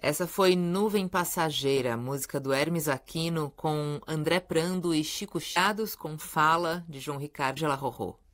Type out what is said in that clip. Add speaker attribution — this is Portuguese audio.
Speaker 1: Essa foi Nuvem Passageira, música do Hermes Aquino com André Prando e Chico Chados, com fala de João Ricardo de La Rorô.